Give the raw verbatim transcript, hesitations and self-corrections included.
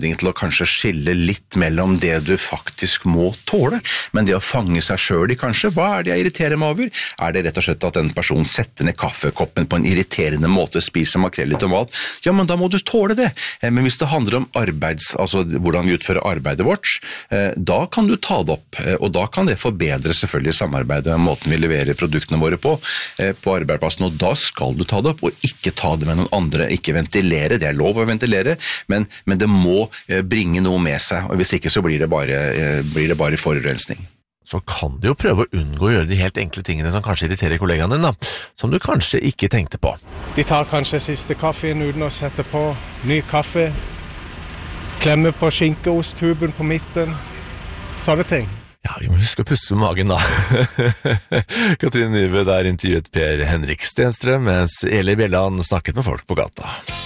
anledning til å kanskje skille litt mellom det du faktisk må tåle, men det å fange seg selv i kanskje, hva er det jeg irriterer meg over? Er det rett og slett at en person setter ned kaffekoppen på en irriterende måte, spiser makrell i tomat? Ja, men da må du tåle det. Men hvis det handler om arbeids, altså hvordan vi utfører arbeidet vårt, da kan du ta det opp, og da kan det forbedre selvfølgelig samarbeidet, måten vi leverer produktene våre på, på arbeidsplassen, og da skal du ta det opp, og ikke ta det med noen andre, ikke ventilere, det er lov å ventilere, men, men det må bringe noe med seg, og hvis ikke så blir det bare, blir det bare forurensning. Så kan du jo prøve å unngå å gjøre de helt enkle tingene som kanskje irriterer kollegaen din, da, som du kanskje ikke tenkte på. De tar kanskje siste kaffen uten å sette på ny kaffe, klemme på skinkeosttuben på midten, sånne ting. Ja, vi må huske å pusse med magen da. Katrine Nybø der intervjuet Per Henrik Stenstrøm, mens Eli Bjelland snakket med folk på gata.